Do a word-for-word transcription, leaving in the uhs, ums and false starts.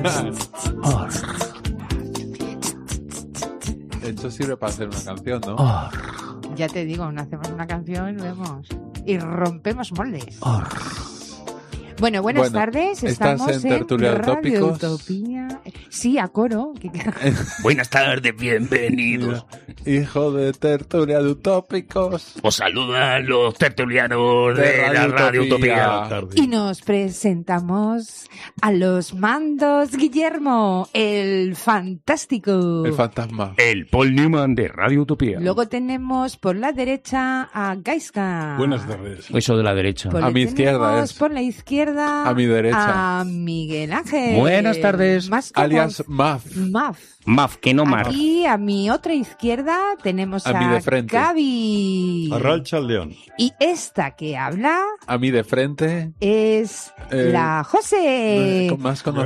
Esto sirve para hacer una canción, ¿no? Or. Ya te digo, no hacemos una canción y vemos. Y rompemos moldes. Or. Bueno, buenas Bueno, tardes. ¿estás Estamos en Tertulia de Radio Tópicos? Utopía. Sí, a coro. que- Buenas tardes, bienvenidos. Hijo de Tertulia de Utópicos. Os saludan los tertulianos de, De la Radio Radio Utopía. Utopía. Y nos presentamos a los mandos Guillermo, el fantástico. El fantasma. El Paul Newman de Radio Utopía. Luego tenemos por la derecha a Gaiska. Buenas tardes. Eso de la derecha. Por A le mi izquierda tenemos es. Por la izquierda. A mi derecha. A Miguel Ángel. Buenas tardes. Más como Alias Maf. Maf. Maf, que no Mar. Aquí a mi otra izquierda tenemos A a, mi de frente. Gaby. Arralcha al león. Y esta que habla A mí de frente. es Eh, la José. Más conocida